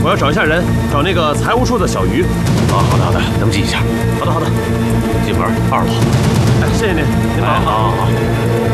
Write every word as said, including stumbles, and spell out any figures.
我要找一下人，找那个财务处的小于。 啊，好的好的，登记一下。 好的好的， 进门二楼。 哎，谢谢您，您忙。 好好好。